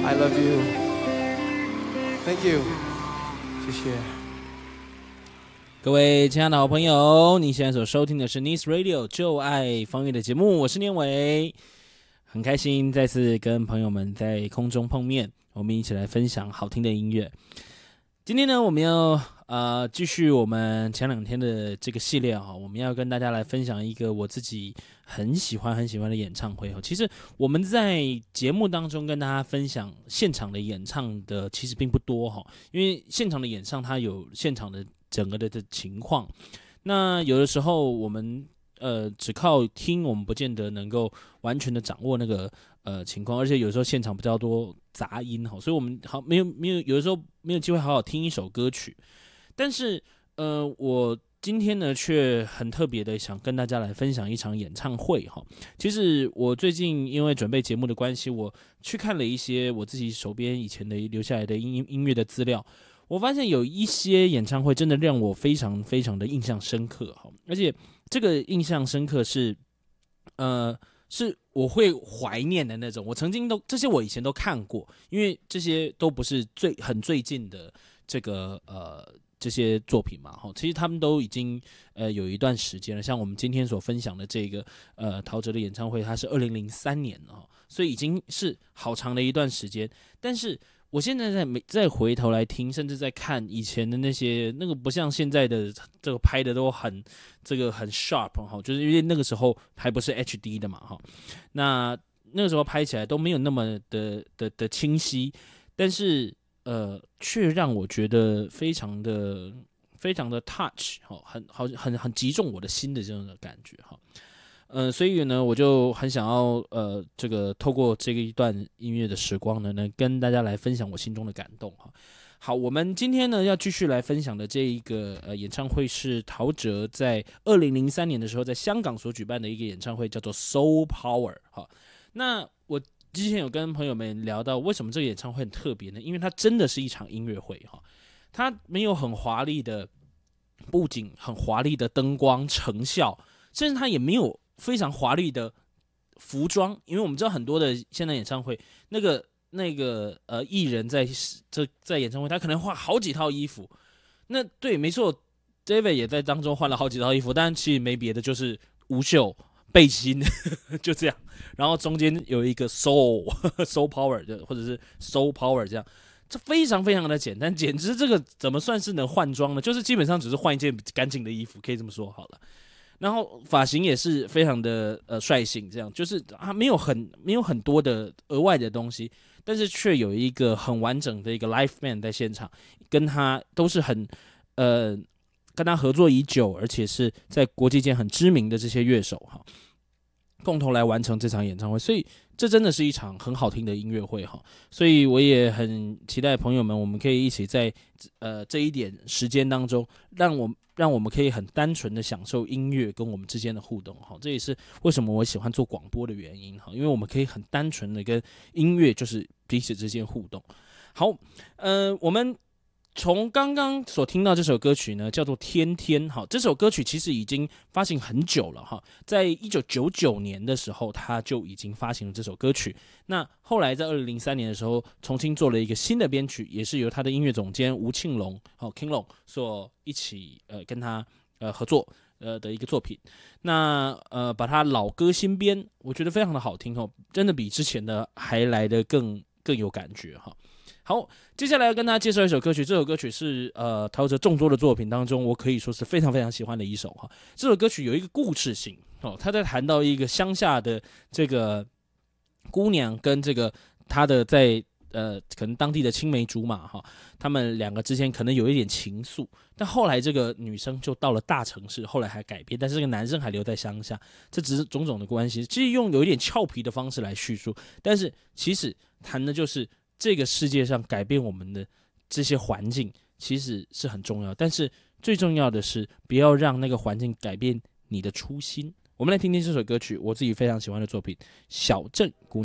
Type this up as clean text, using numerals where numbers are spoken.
I love you. Thank you. 谢谢。 各位亲爱的好朋友，你现在所收听的是 Nice Radio 就爱方乐的节目，我是念伟，很开心再次跟朋友们在空中碰面，我们一起来分享好听的音乐。今天呢，我们要继续我们前2天的这个系列哈，我们要跟大家来分享一个我自己很喜欢的演唱会哈。其实我们在节目当中跟大家分享现场的演唱的其实并不多哈，因为现场的演唱它有现场的整个的情况，那有的时候我们只靠听，我们不见得能够完全的掌握那个情况，而且有时候现场比较多杂音哈，所以我们有的时候没有机会好好听一首歌曲。但是我今天呢却很特别的想跟大家来分享一场演唱会哈。其实我最近因为准备节目的关系，我去看了一些我自己手边以前的留下来的音乐的资料。我发现有一些演唱会真的让我非常非常的印象深刻，而且这个印象深刻是我会怀念的那种。我曾经这些我以前都看过，因为这些都不是很最近的这些作品嘛，其实他们都已经有一段时间了。像我们今天所分享的这个陶喆的演唱会，它是2003年了，所以已经是好长的一段时间。但是我现在再回头来听，甚至在看以前的那个不像现在的这个拍的都很sharp 哈，就是因为那个时候还不是 HD 的嘛哈，那个时候拍起来都没有那么的清晰，但是却让我觉得非常的 touch 哈，很击中我的心的这种的感觉哈。所以呢，我就很想要这个透过这个一段音乐的时光呢，跟大家来分享我心中的感动哈。好，我们今天呢要继续来分享的这一个演唱会是陶喆在2003年的时候在香港所举办的一个演唱会，叫做 Soul Power 哈。那我之前有跟朋友们聊到，为什么这个演唱会很特别呢？因为它真的是一场音乐会哈，它没有很华丽的布景、很华丽的灯光成效，甚至它也没有非常华丽的服装，因为我们知道很多的现在演唱会，那个艺人在演唱会，他可能换好几套衣服。那对，没错 ，David 也在当中换了好几套衣服，但其实没别的，就是无袖、背心，就这样。然后中间有一个 soul power 或者是 soul power 这样。这非常非常的简单，简直这个怎么算是能换装呢？就是基本上只是换一件干净的衣服，可以这么说好了。然后发型也是非常的率性，这样就是他没有很多的额外的东西，但是却有一个很完整的一个 live band 在现场，跟他都是跟他合作已久，而且是在国际间很知名的这些乐手哈，共同来完成这场演唱会，所以这真的是一场很好听的音乐会哈。所以我也很期待朋友们，我们可以一起在这一点时间当中，让我们可以很单纯的享受音乐跟我们之间的互动哈。这也是为什么我喜欢做广播的原因哈，因为我们可以很单纯的跟音乐就是彼此之间互动。好，我们从刚刚所听到这首歌曲呢，叫做《天天》哈。这首歌曲其实已经发行很久了哈，在1999年的时候，他就已经发行了这首歌曲。那后来在2003年的时候，重新做了一个新的编曲，也是由他的音乐总监吴庆隆King Long 所一起跟他合作的一个作品。那把他老歌新编，我觉得非常的好听哦，真的比之前的还来得更有感觉哈。好，接下来要跟大家介绍一首歌曲，这首歌曲是陶喆众多的作品当中，我可以说是非常非常喜欢的一首哈。这首歌曲有一个故事性哦，他在谈到一个乡下的这个姑娘跟这个他的在可能当地的青梅竹马哈，他们两个之间可能有一点情愫，但后来这个女生就到了大城市，后来还改变，但是这个男生还留在乡下，这只是种种的关系，其实用有一点俏皮的方式来叙述，但是其实谈的就是这个世界上改变我们的这些环境其实是很重要，但是最重要的是不要让那个环境改变你的初心。我们来听听这首歌曲，我自己非常喜欢的作品《小镇姑娘》。